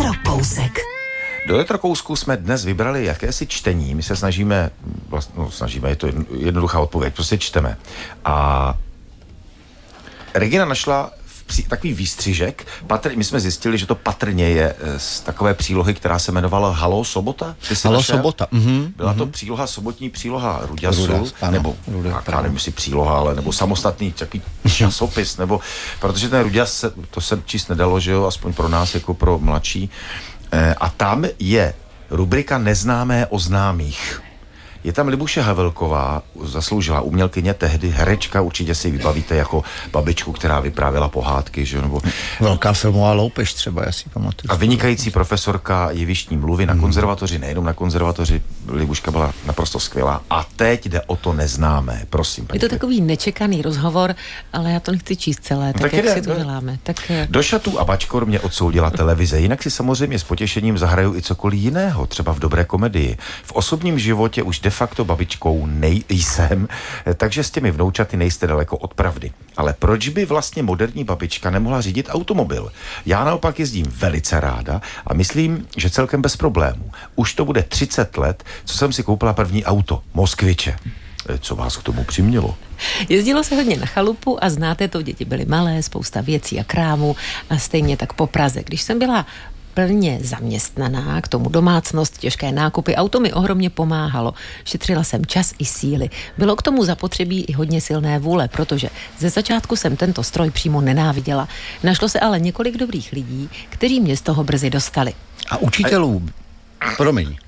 Retrokousek. Do retrokousku jsme dnes vybrali jakési čtení. My se snažíme, je to jednoduchá odpověď, prostě čteme. A Regina našla takový výstřižek. My jsme zjistili, že to patrně je z takové přílohy, která se jmenovala Haló sobota. Haló sobota. Byla to příloha, sobotní příloha Ruďasu, nebo nevím, jestli příloha, ale nebo samostatný takový časopis, nebo protože ten Ruďas, to se číst nedalo, že jo, aspoň pro nás, jako pro mladší. A tam je rubrika Neznámé o známých. Je tam Libuše Havelková, zasloužila umělkyně, tehdy herečka, určitě si vybavíte jako babičku, která vyprávěla pohádky, že nebo... Velká filmová loupež třeba, já si pamatuju. A vynikající profesorka jevištní mluvy na konzervatoři, nejenom na konzervatoři, Libuška byla naprosto skvělá. A teď jde o to neznámé, prosím. Je to takový nečekaný rozhovor, ale já to nechci číst celé, tak jak si to děláme. Do šatů a bačkor mě odsoudila televize, jinak si samozřejmě s potěšením zahraju i cokoliv jiného, třeba v dobré komedii. V osobním životě už de facto babičkou nejsem, takže s těmi vnoučaty nejste daleko od pravdy. Ale proč by vlastně moderní babička nemohla řídit automobil? Já naopak jezdím velice ráda a myslím, že celkem bez problémů. Už to bude 30 let, co jsem si koupila první auto, Moskviče. Co vás k tomu přimělo? Jezdilo se hodně na chalupu a znáte to, děti byly malé, spousta věcí a krámů a stejně tak po Praze. Když jsem byla plně zaměstnaná, k tomu domácnost, těžké nákupy, auto mi ohromně pomáhalo. Šetřila jsem čas i síly. Bylo k tomu zapotřebí i hodně silné vůle, protože ze začátku jsem tento stroj přímo nenáviděla. Našlo se ale několik dobrých lidí, kteří mě z toho brzy dostali. A učitelů, promiň,